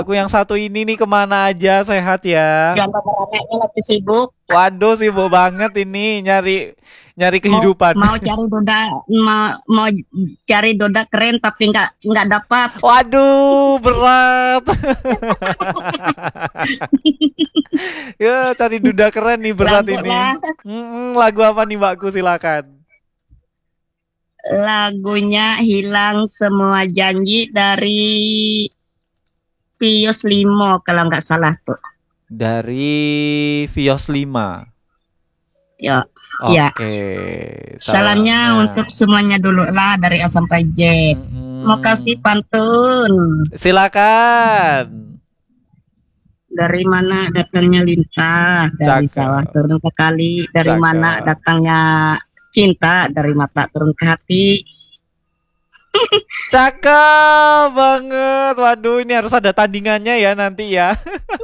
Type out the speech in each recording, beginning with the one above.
Aku yang satu ini nih kemana aja sehat ya? Jangan rame-ramenya lagi sibuk. Waduh sibuk banget ini nyari nyari Mau kehidupan. mau cari doda mau cari doda keren tapi nggak dapat. Waduh berat. Ya cari duda keren nih berat Lagu ini. lah. Lagu apa nih mbakku silakan. Lagunya Hilang Semua Janji dari Pius Limo kalau nggak salah tuh. Dari Vios 5. Ya, ya. Oke, Salamnya salamnya. untuk semuanya dulu lah dari A sampai Z. Makasih Mm-mm. pantun. Silakan. Dari mana datangnya lintah? Dari sawah Cakep, turun ke kali. Dari mana cakep. datangnya cinta? Dari mata turun ke hati. Cakep banget. Waduh, ini harus ada tandingannya ya nanti ya.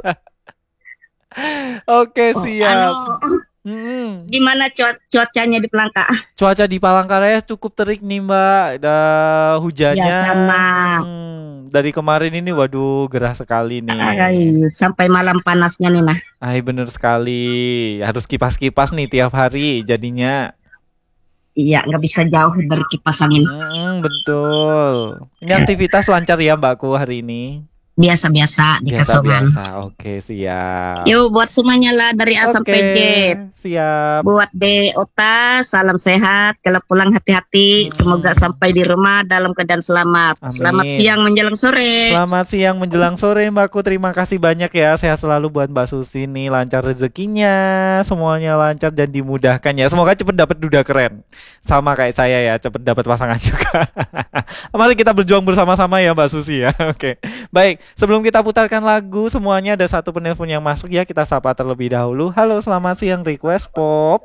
Oke, Oh, siap. Mm-mm. gimana cuacanya di Pelangka? Cuaca di Palangkaraya cukup terik nih, Mbak. Ada Ya hujannya. sama. Dari kemarin ini, waduh, gerah sekali Ay, nih. sampai malam panasnya nih nah. Ay, bener sekali. Harus kipas-kipas nih tiap hari jadinya. Iya, nggak bisa jauh dari kipas angin. Betul. Ini aktivitas lancar ya, Mbakku hari ini. Biasa-biasa di Kasongan. Biasa-biasa. Oke, siap. Yuk buat semuanya lah dari A Oke, sampai Z. siap. Buat De Ota, salam sehat. Kalau pulang hati-hati. Semoga Mm-mm. sampai di rumah dalam keadaan selamat. Selamat Amin. siang menjelang sore. Selamat siang menjelang sore Mbakku. Terima kasih banyak ya. Sehat selalu buat Mbak Susi nih. Lancar rezekinya. Semuanya lancar dan dimudahkan ya. Semoga cepet dapet duda keren. Sama kayak saya ya. Cepet dapet pasangan juga. Mari kita berjuang bersama-sama ya Mbak Susi ya. Oke. Baik. Sebelum kita putarkan lagu, semuanya ada satu penelpon yang masuk ya. Kita sapa terlebih dahulu. Halo, selamat siang Request Pop.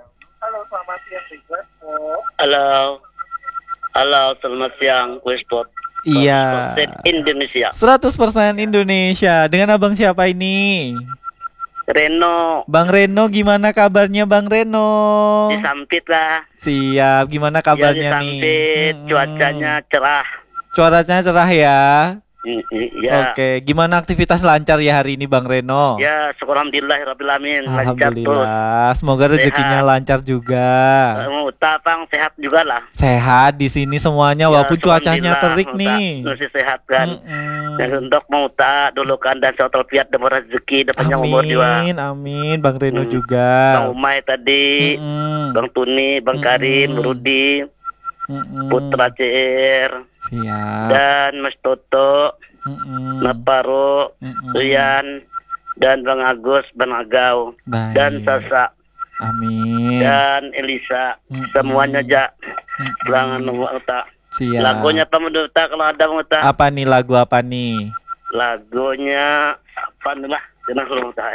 Halo, halo, selamat siang, Westport. Iya. Indonesia. 100% Indonesia. Dengan abang siapa ini? Reno, Bang Reno, gimana kabarnya Bang Reno? disampit lah. Siap, gimana Ya, kabarnya nih? disampit, cuacanya cerah. Cuacanya cerah ya. Ya, Oke, gimana aktivitas lancar ya hari ini Bang Reno? ya, syukur alhamdulillah, lancar terus. Alhamdulillah, semoga rezekinya Sehat. lancar juga. Utapang sehat juga lah. Sehat di sini semuanya Ya, walaupun syukur cuacanya alhamdulillah, terik nih. masih sehat kan. Dan Mm-mm. untuk mau tak dulu kan dan soal piat dan rezeki dan panjang umur juga. Amin, amin, Bang Reno Hmm. juga. Bang Umay tadi, Mm-mm. Bang Tuni, Bang Karim, Mm-mm. Rudi, Mm-mm. Putra CR, Siap. dan Mas Toto, Mm-mm. Naparo, Mm-mm. Rian, dan Bang Agus, Bang Agau, dan Baik. Sasa, Amin. dan Elisa, Mm-mm. semuanya aja. Mm-mm. Belangan Uta. Siap. Lagunya apa menurut Uta kalau ada Uta? Apa nih lagu apa nih? Lagunya apa nih lah? Jangan suruh Uta.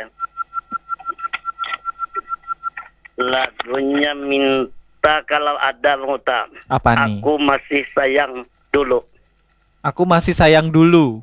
Lagunya minta kalau ada Uta. Apa nih? Aku masih sayang dulu. Aku masih sayang dulu.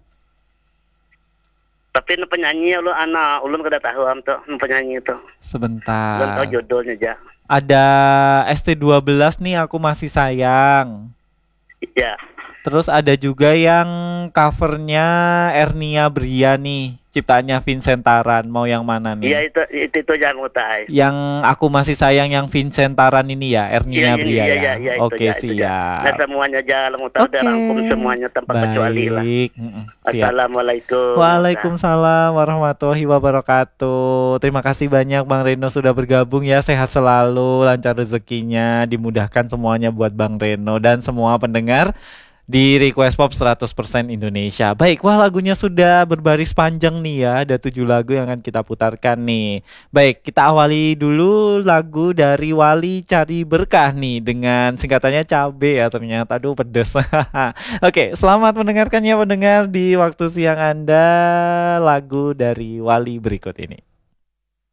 Tapi nu penyanyi lu anak ulun kada tahu am tuh nu penyanyi itu. Ulun Sebentar. tahu judulnya aja. Ada ST12 nih aku masih sayang. Ya. Terus ada juga yang covernya Ernia Bria nih, ciptaannya Vincent Taran. Mau yang mana Iya nih? itu jangan utai. Yang aku masih sayang yang Vincent Taran ini ya, Ernia Bria ya. Iya Oke, itu ya. Nah siap. semuanya aja lu tahu udah Oke. rangkum semuanya tanpa kecuali lah. Baik. Siap. Assalamualaikum. Waalaikumsalam warahmatullahi wabarakatuh. Terima kasih banyak Bang Reno sudah bergabung ya. Sehat selalu, lancar rezekinya, dimudahkan semuanya buat Bang Reno dan semua pendengar di Request Pop 100% Indonesia. Baik, wah lagunya sudah berbaris panjang nih ya. Ada 7 lagu yang akan kita putarkan nih. Baik, kita awali dulu lagu dari Wali Cari Berkah nih dengan singkatannya cabe ya ternyata. Aduh pedes. Oke, selamat mendengarkan ya pendengar di waktu siang Anda lagu dari Wali berikut ini.